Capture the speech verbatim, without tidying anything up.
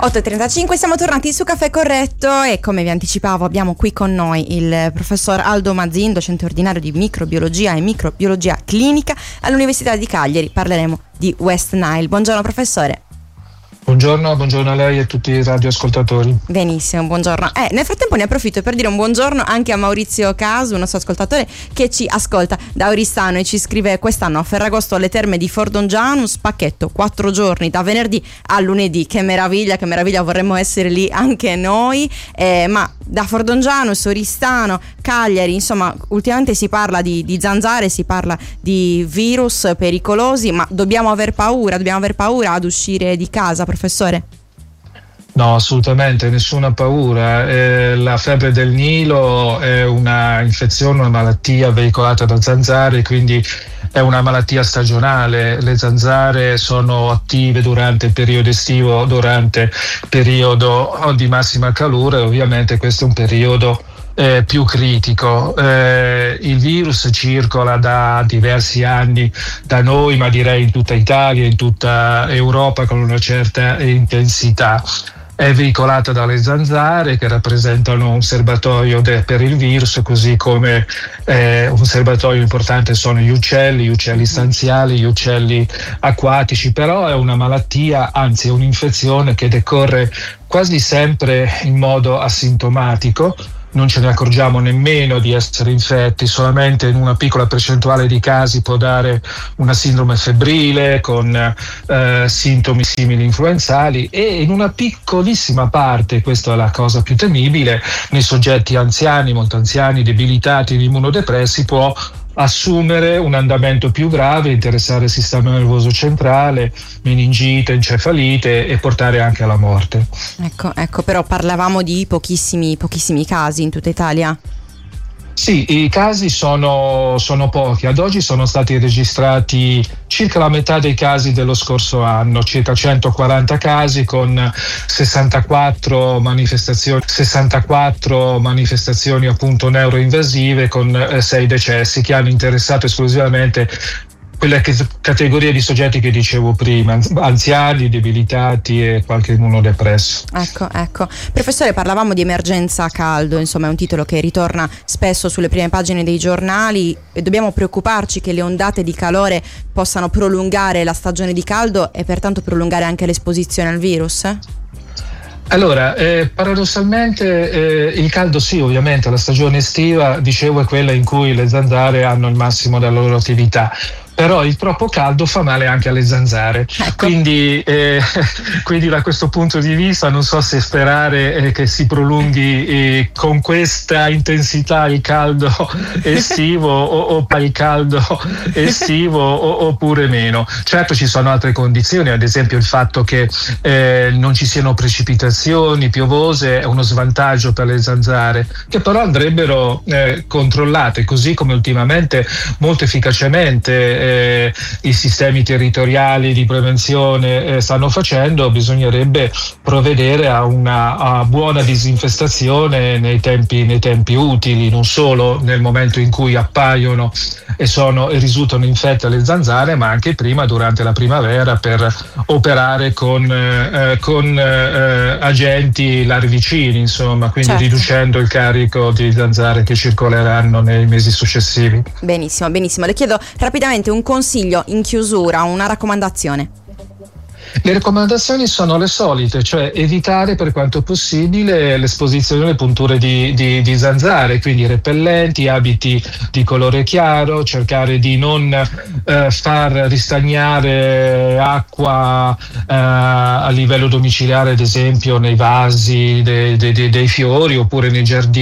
otto e trentacinque, siamo tornati su Caffè Corretto e come vi anticipavo abbiamo qui con noi il professor Aldo Mazzin, docente ordinario di microbiologia e microbiologia clinica all'Università di Cagliari. Parleremo di West Nile. Buongiorno professore. Buongiorno, buongiorno a lei e a tutti i radioascoltatori. Benissimo, buongiorno. Eh, nel frattempo ne approfitto per dire un buongiorno anche a Maurizio Casu, un nostro ascoltatore che ci ascolta da Oristano e ci scrive: quest'anno a Ferragosto alle terme di Fordongianus, pacchetto quattro giorni da venerdì a lunedì. Che meraviglia, che meraviglia, vorremmo essere lì anche noi, eh, ma da Fordongianus, Oristano, Cagliari, insomma ultimamente si parla di, di zanzare, si parla di virus pericolosi, ma dobbiamo aver paura, dobbiamo aver paura ad uscire di casa, professore? No, assolutamente, nessuna paura. Eh, la febbre del Nilo è una infezione, una malattia veicolata da zanzare, quindi è una malattia stagionale. Le zanzare sono attive durante il periodo estivo, durante il periodo di massima calore, ovviamente questo è un periodo Eh, più critico. Eh, il virus circola da diversi anni da noi, ma direi in tutta Italia, in tutta Europa con una certa intensità. È veicolata dalle zanzare che rappresentano un serbatoio de- per il virus, così come eh, un serbatoio importante sono gli uccelli, gli uccelli stanziali, gli uccelli acquatici, però è una malattia, anzi è un'infezione che decorre quasi sempre in modo asintomatico. Non ce ne accorgiamo nemmeno di essere infetti, solamente in una piccola percentuale di casi può dare una sindrome febbrile con eh, sintomi simili influenzali, e in una piccolissima parte, questa è la cosa più temibile, nei soggetti anziani, molto anziani, debilitati, immunodepressi, può assumere un andamento più grave, interessare il sistema nervoso centrale, meningite, encefalite e portare anche alla morte. Ecco, ecco, però parlavamo di pochissimi, pochissimi casi in tutta Italia. Sì, i casi sono, sono pochi. Ad oggi sono stati registrati circa la metà dei casi dello scorso anno, circa centoquaranta casi con sessantaquattro manifestazioni, sessantaquattro manifestazioni appunto neuroinvasive con eh, sei decessi che hanno interessato esclusivamente quelle categorie di soggetti che dicevo prima, anziani, debilitati e qualche immunodepresso. Ecco, ecco. Professore, parlavamo di emergenza caldo, insomma è un titolo che ritorna spesso sulle prime pagine dei giornali, e dobbiamo preoccuparci che le ondate di calore possano prolungare la stagione di caldo e pertanto prolungare anche l'esposizione al virus? Allora, eh, paradossalmente eh, il caldo sì, ovviamente la stagione estiva, dicevo, è quella in cui le zanzare hanno il massimo della loro attività. Però il troppo caldo fa male anche alle zanzare, ecco. quindi, eh, quindi da questo punto di vista non so se sperare eh, che si prolunghi eh, con questa intensità il caldo estivo o, o il caldo estivo o, oppure meno. Certo ci sono altre condizioni, ad esempio il fatto che eh, non ci siano precipitazioni piovose è uno svantaggio per le zanzare, che però andrebbero eh, controllate, così come ultimamente molto efficacemente eh, i sistemi territoriali di prevenzione eh, stanno facendo. Bisognerebbe provvedere a una a buona disinfestazione nei tempi, nei tempi utili, non solo nel momento in cui appaiono e, sono, e risultano infette le zanzare, ma anche prima, durante la primavera, per operare con, eh, con eh, agenti larvicini, insomma, quindi certo, riducendo il carico di zanzare che circoleranno nei mesi successivi. Benissimo, benissimo. Le chiedo rapidamente un consiglio in chiusura, una raccomandazione. Le raccomandazioni sono le solite, cioè evitare per quanto possibile l'esposizione alle punture di, di, di zanzare, quindi repellenti, abiti di colore chiaro, cercare di non eh, far ristagnare acqua eh, a livello domiciliare, ad esempio nei vasi de, de, de, dei fiori oppure nei giardini